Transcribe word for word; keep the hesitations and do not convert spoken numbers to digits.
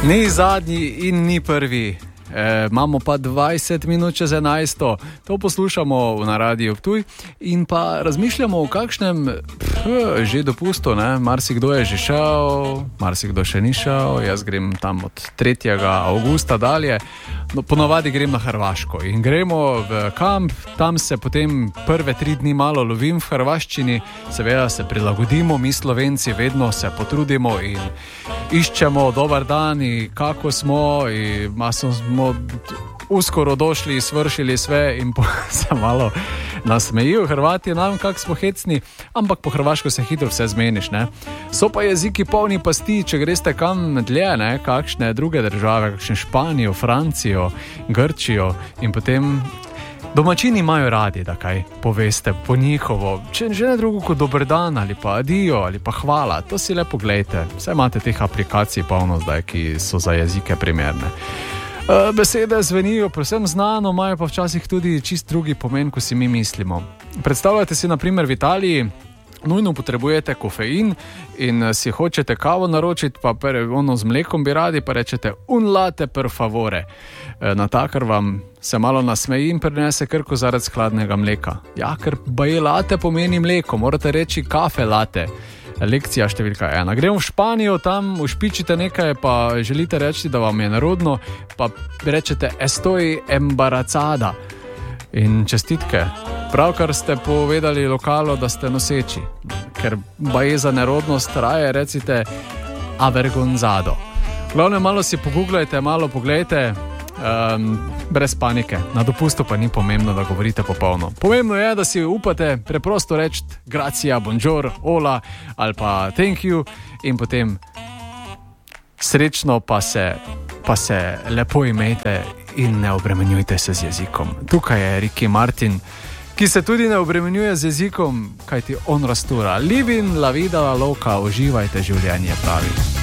Ni zadnji in ni prvi. E, imamo pa dvajset minut čez enajsto, to poslušamo na Radiu Ptuj in pa razmišljamo o kakšnem pf, že dopustu, ne? Marsikdo je že šel, marsikdo še ni šel, jaz grem tam od tretjega avgusta dalje, no, ponovadi grem na Hrvaško in gremo v kamp, tam se potem prve tri dni malo lovim v hrvaščini, seveda se prilagodimo, mi Slovenci vedno se potrudimo in iščemo dober dan in kako smo in maso smo uskoro došli, svršili sve in po, se malo nasmejijo Hrvati nam, kak smo hecni, ampak po hrvaško se hitro vse zmeniš, ne. So pa jeziki polni pasti, če greste kam dlje, ne, kakšne druge države, kakšne Španijo, Francijo, Grčijo in potem domačini imajo radi, da kaj poveste po njihovo, če že ne drugo kot dober dan ali pa adijo ali pa hvala, to si lepo glejte, vse imate teh aplikacij polno zdaj, ki so za jezike primerne. Besede zvenijo povsem znano, imajo pa včasih tudi čist drugi pomen, ko si mi mislimo. Predstavljate si na primer v Italiji, nujno potrebujete kofein in si hočete kavo naročiti, pa ono z mlekom bi radi, pa rečete un latte per favore. Na takr vam se malo nasmeji in prinese kar kozarec hladnega mleka. Ja, ker baje latte pomeni mleko, morate reči kafe latte. Lekcija številka ena. Gremo v Španijo, tam ušpičite nekaj, pa želite reči, da vam je narodno, pa rečete estoy embarazada. In čestitke. Pravkar ste povedali lokalu, da ste noseči, ker baje za nerodnost raje recite avergonzado. Glavno malo si pogooglajte, malo poglejte, um, brez panike. Na dopustu pa ni pomembno, da govorite popolno. Pomembno je, da si upate preprosto reči gracia, bonjour, hola ali pa thank you in potem srečno pa se, pa se lepo imejte in ne obremenjujte se z jezikom. Tukaj je Ricky Martin, ki se tudi ne obremenjuje z jezikom, kajti on rastura. Livin la vida loca, uživajte življenje, pravi.